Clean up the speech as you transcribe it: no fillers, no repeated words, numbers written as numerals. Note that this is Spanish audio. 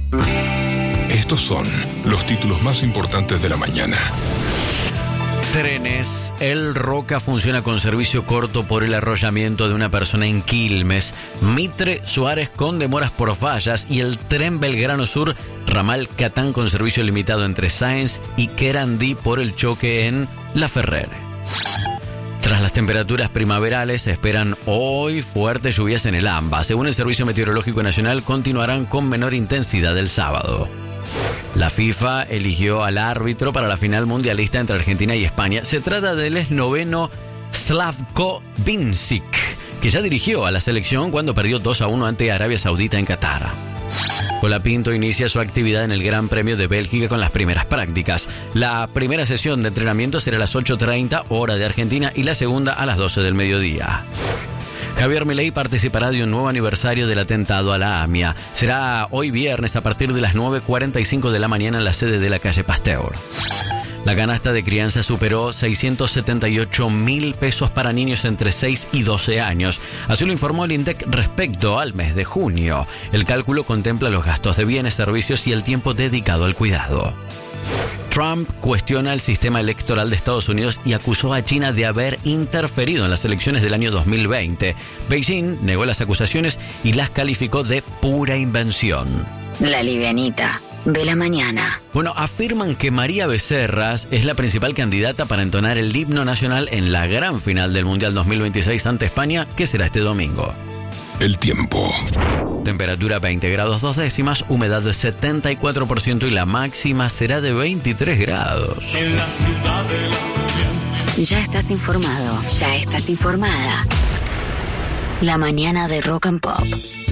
Estos son los títulos más importantes de la mañana. Trenes. El Roca funciona con servicio corto por el arrollamiento de una persona en Quilmes. Mitre Suárez con demoras por fallas. Y el tren Belgrano Sur, ramal Catán con servicio limitado entre Sáenz y Querandí por el choque en La Ferrer. Tras las temperaturas primaverales, se esperan hoy fuertes lluvias en el AMBA. Según el Servicio Meteorológico Nacional, continuarán con menor intensidad el sábado. La FIFA eligió al árbitro para la final mundialista entre Argentina y España. Se trata del esloveno Slavko Vincic, que ya dirigió a la selección cuando perdió 2-1 ante Arabia Saudita en Qatar. Colapinto inicia su actividad en el Gran Premio de Bélgica con las primeras prácticas. La primera sesión de entrenamiento será a las 8:30 hora de Argentina y la segunda a las 12 del mediodía. Javier Milei participará de un nuevo aniversario del atentado a la AMIA. Será hoy viernes a partir de las 9:45 de la mañana en la sede de la calle Pasteur. La canasta de crianza superó 678.000 pesos para niños entre 6 y 12 años. Así lo informó el INDEC respecto al mes de junio. El cálculo contempla los gastos de bienes, servicios y el tiempo dedicado al cuidado. Trump cuestiona el sistema electoral de Estados Unidos y acusó a China de haber interferido en las elecciones del año 2020. Beijing negó las acusaciones y las calificó de pura invención. La livianita de la mañana. Bueno, afirman que María Becerras es la principal candidata para entonar el himno nacional en la gran final del Mundial 2026 ante España, que será este domingo. El tiempo. Temperatura 20 grados 2 décimas, humedad de 74% y la máxima será de 23 grados. Ya estás informado, ya estás informada. La mañana de Rock and Pop.